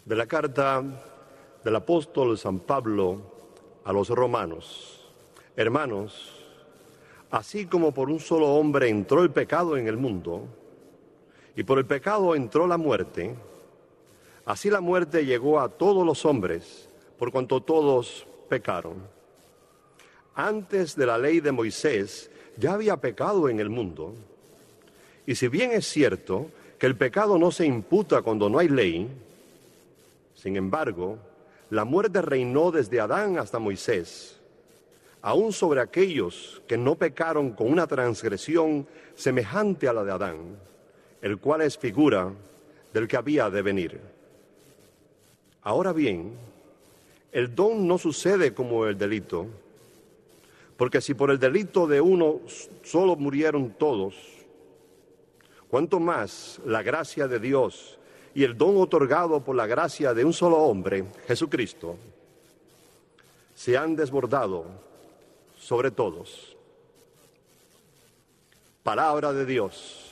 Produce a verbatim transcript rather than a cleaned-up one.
De la carta del apóstol San Pablo a los romanos. Hermanos, así como por un solo hombre entró el pecado en el mundo, y por el pecado entró la muerte, así la muerte llegó a todos los hombres, por cuanto todos pecaron. Antes de la ley de Moisés ya había pecado en el mundo, y si bien es cierto que el pecado no se imputa cuando no hay ley, sin embargo, la muerte reinó desde Adán hasta Moisés, aún sobre aquellos que no pecaron con una transgresión semejante a la de Adán, el cual es figura del que había de venir. Ahora bien, el don no sucede como el delito, porque si por el delito de uno solo murieron todos, cuánto más la gracia de Dios y el don otorgado por la gracia de un solo hombre, Jesucristo, se han desbordado sobre todos. Palabra de Dios.